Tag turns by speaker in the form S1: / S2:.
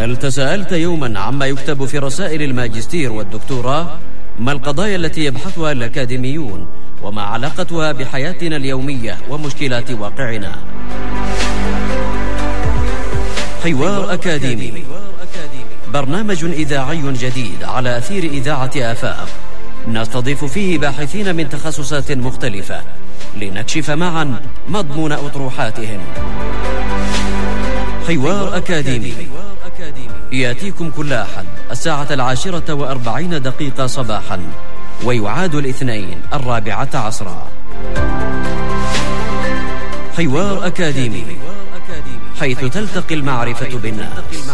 S1: هل تساءلت يوما عما يكتب في رسائل الماجستير والدكتوراه؟ ما القضايا التي يبحثها الأكاديميون وما علاقتها بحياتنا اليومية ومشكلات واقعنا؟ حوار أكاديمي، برنامج إذاعي جديد على أثير إذاعة آفاق، نستضيف فيه باحثين من تخصصات مختلفة لنكشف معا مضمون أطروحاتهم. حوار أكاديمي يأتيكم كل أحد 10:40 صباحا، ويعاد الاثنين 16:00 عصرا. حوار أكاديمي، حيث تلتقي المعرفة بالناس.